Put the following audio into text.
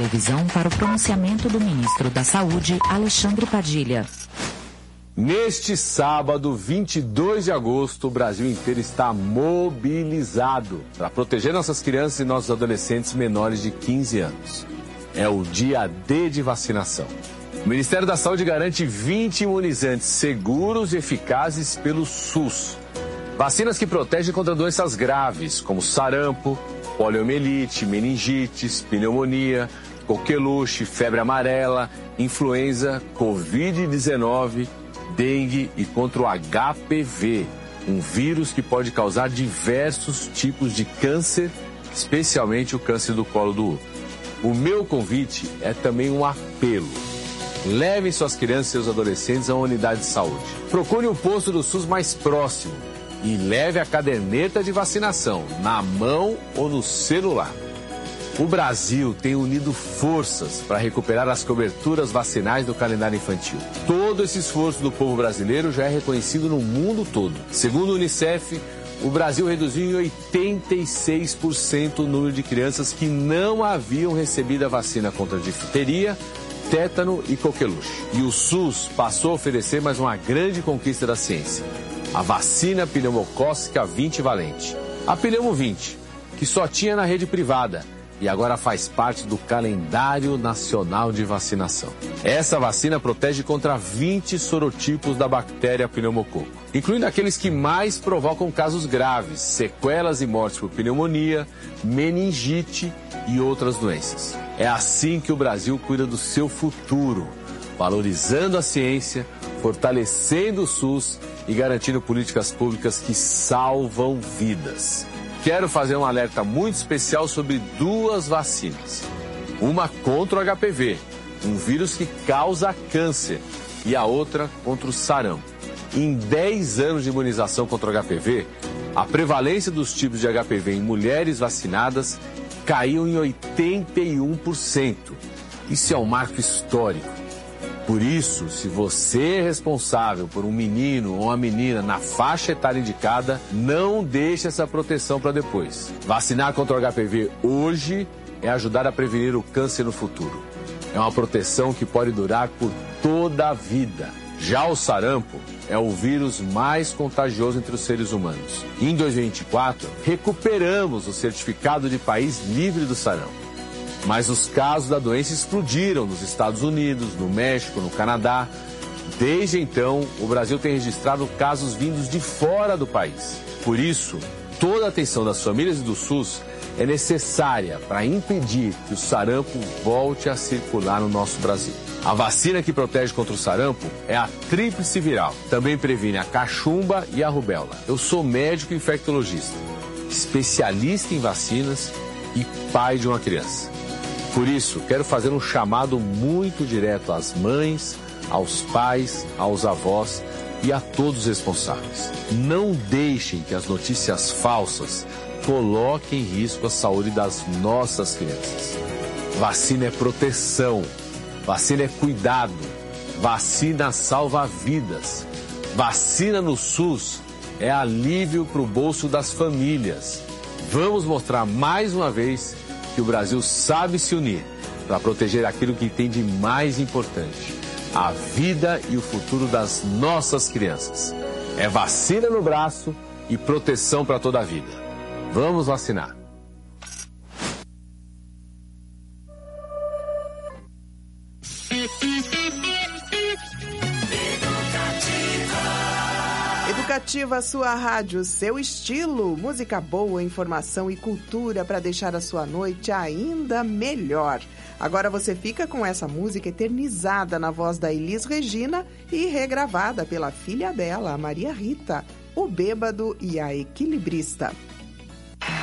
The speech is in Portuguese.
televisão para o pronunciamento do ministro da Saúde, Alexandre Padilha. Neste sábado, 22 de agosto, o Brasil inteiro está mobilizado para proteger nossas crianças e nossos adolescentes menores de 15 anos. É o dia D de vacinação. O Ministério da Saúde garante 20 imunizantes seguros e eficazes pelo SUS. Vacinas que protegem contra doenças graves, como sarampo, poliomielite, meningites, pneumonia, coqueluche, febre amarela, influenza, Covid-19, dengue e contra o HPV, um vírus que pode causar diversos tipos de câncer, especialmente o câncer do colo do útero. O meu convite é também um apelo. Levem suas crianças e seus adolescentes a uma unidade de saúde. Procure um posto do SUS mais próximo e leve a caderneta de vacinação na mão ou no celular. O Brasil tem unido forças para recuperar as coberturas vacinais do calendário infantil. Todo esse esforço do povo brasileiro já é reconhecido no mundo todo. Segundo o Unicef, o Brasil reduziu em 86% o número de crianças que não haviam recebido a vacina contra difteria, tétano e coqueluche. E o SUS passou a oferecer mais uma grande conquista da ciência: a vacina pneumocócica 20-valente. A Pneumo 20, que só tinha na rede privada e agora faz parte do calendário nacional de vacinação. Essa vacina protege contra 20 sorotipos da bactéria pneumococo, incluindo aqueles que mais provocam casos graves, sequelas e mortes por pneumonia, meningite e outras doenças. É assim que o Brasil cuida do seu futuro, valorizando a ciência, fortalecendo o SUS e garantindo políticas públicas que salvam vidas. Quero fazer um alerta muito especial sobre duas vacinas. Uma contra o HPV, um vírus que causa câncer, e a outra contra o sarampo. Em 10 anos de imunização contra o HPV, a prevalência dos tipos de HPV em mulheres vacinadas caiu em 81%. Isso é um marco histórico. Por isso, se você é responsável por um menino ou uma menina na faixa etária indicada, não deixe essa proteção para depois. Vacinar contra o HPV hoje é ajudar a prevenir o câncer no futuro. É uma proteção que pode durar por toda a vida. Já o sarampo é o vírus mais contagioso entre os seres humanos. Em 2024, recuperamos o certificado de país livre do sarampo. Mas os casos da doença explodiram nos Estados Unidos, no México, no Canadá. Desde então, o Brasil tem registrado casos vindos de fora do país. Por isso, toda a atenção das famílias e do SUS é necessária para impedir que o sarampo volte a circular no nosso Brasil. A vacina que protege contra o sarampo é a tríplice viral. Também previne a cachumba e a rubéola. Eu sou médico infectologista, especialista em vacinas e pai de uma criança. Por isso, quero fazer um chamado muito direto às mães, aos pais, aos avós e a todos os responsáveis. Não deixem que as notícias falsas coloquem em risco a saúde das nossas crianças. Vacina é proteção, vacina é cuidado, vacina salva vidas. Vacina no SUS é alívio para o bolso das famílias. Vamos mostrar mais uma vez que o Brasil sabe se unir para proteger aquilo que tem de mais importante: a vida e o futuro das nossas crianças. É vacina no braço e proteção para toda a vida. Vamos vacinar. Educativa, sua rádio, seu estilo, música boa, informação e cultura para deixar a sua noite ainda melhor. Agora você fica com essa música eternizada na voz da Elis Regina e regravada pela filha dela, a Maria Rita, O Bêbado e a Equilibrista.